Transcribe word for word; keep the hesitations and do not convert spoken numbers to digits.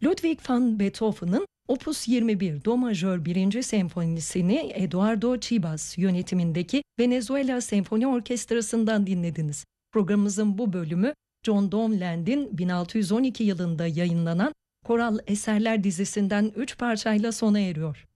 Ludwig van Beethoven'ın Opus yirmi bir Do majör birinci senfonisini Eduardo Chibas yönetimindeki Venezuela Senfoni Orkestrası'ndan dinlediniz. Programımızın bu bölümü John Donland'in bin altı yüz on iki yılında yayınlanan Koral Eserler dizisinden üç parçayla sona eriyor.